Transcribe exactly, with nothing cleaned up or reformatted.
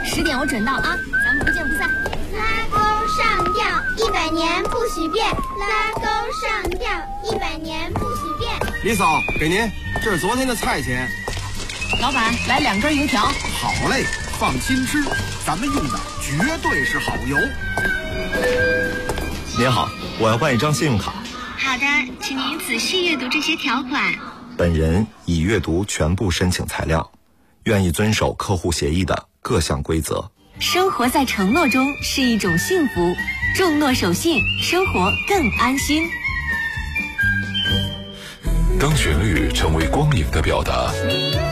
十点我准到啊，咱们不见不散。 拉钩上吊，一百年不许变。拉钩上吊，一百年不许变。 李嫂，给您，这是昨天的菜钱。 老板，来两根油条。 好嘞，放心吃，咱们用的绝对是好油。 您好，我要办一张信用卡。 好的，请您仔细阅读这些条款。 本人已阅读全部申请材料，愿意遵守客户协议的各项规则。 生活在承诺中是一种幸福，重诺守信，生活更安心。 当旋律成为光影的表达，